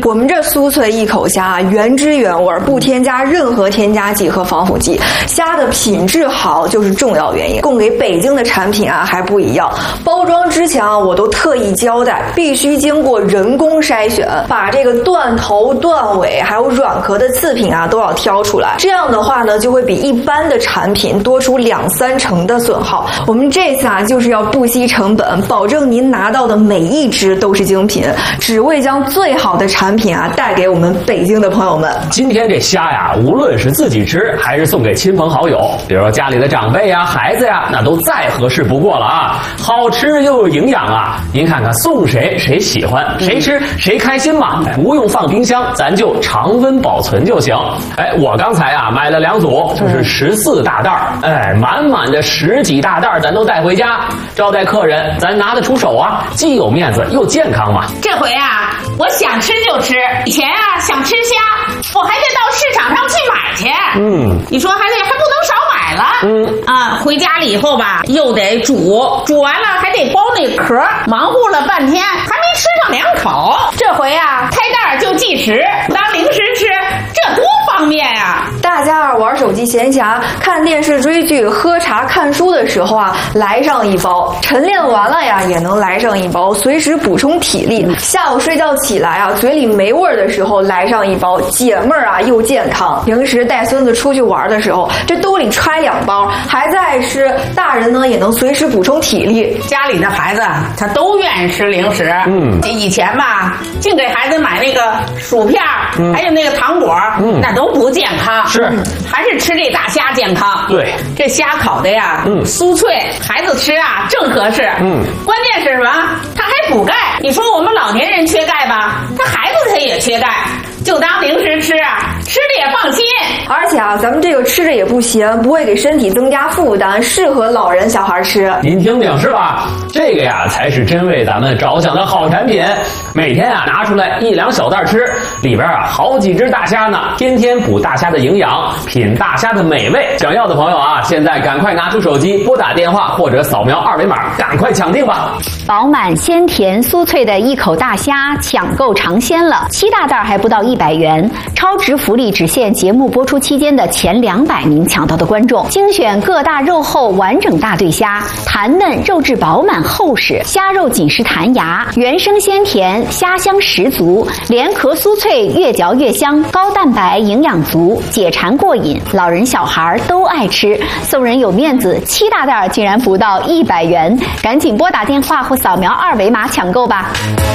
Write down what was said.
我们这酥脆一口虾原汁原味，不添加任何添加剂和防腐剂，虾的品质好就是重要原因。供给北京的产品啊还不一样，包装之前啊我都特意交代，必须经过人工筛选，把这个断头、断尾还有软壳的次品啊都要挑出来。这样的话呢，就会比一般的产品多出2-3成的损耗。我们这次啊就是要不惜成本，保证您拿到的每一只都是精品，只为将最好的产品啊带给我们北京的朋友们。 今天这虾呀，无论是自己吃还是送给亲朋好友，比如说家里的长辈呀、孩子呀，那都再合适不过了啊！好吃又有营养啊！您看看送谁谁喜欢，谁吃谁开心嘛！不用放冰箱，咱就常温保存就行。哎，我刚才啊买了2组，就是14大袋儿，哎，满满的10几大袋儿，咱都带回家招待客人，咱拿得出手啊，既有面子又健康嘛。 这回啊，我想吃就吃。以前啊想吃虾，我还得到市场上去买去。你说还不能少买了。回家了以后吧，又得煮，煮完了还得剥那壳，忙活了半天还没吃上2口。这回啊，开袋就即食，当零食吃，这多方便呀！ 大家玩手机闲暇、看电视追剧、喝茶看书的时候啊，来上一包；晨练完了呀，也能来上一包，随时补充体力。下午睡觉起来啊，嘴里没味儿的时候来上一包，解闷儿啊又健康。平时带孙子出去玩的时候，这兜里揣2包，孩子爱吃，大人呢也能随时补充体力。 家里的孩子他都愿意吃零食。以前吧，净给孩子买那个薯片，还有那个糖果，那都不健康。 是， 还是吃这大虾健康。 对， 这虾烤的呀，酥脆，孩子吃啊正合适。关键是什么？它还补钙。你说我们老年人缺钙吧，他孩子他也缺钙。就当零食吃啊，吃着也放心。 而且啊，咱们这个吃着也不咸，不会给身体增加负担，适合老人小孩吃。 您听听是吧？这个呀才是真为咱们着想的好产品。每天啊拿出来1-2小袋吃，里边啊好几只大虾呢，天天补大虾的营养，品大虾的美味。想要的朋友啊，现在赶快拿出手机拨打电话或者扫描2维码，赶快抢定吧！ 饱满鲜甜酥脆的一口大虾，抢购尝鲜了，7大袋还不到100元，超值福利只限节目播出期间的前200名抢到的观众。精选各大肉厚完整大对虾，弹嫩肉质饱满厚实，虾肉紧实弹牙，原生鲜甜，虾香十足，连壳酥脆，越嚼越香，高蛋白营养足，解馋过瘾，老人小孩都爱吃。送人有面子，7大袋竟然不到100元，赶紧拨打电话或扫描2维码抢购吧。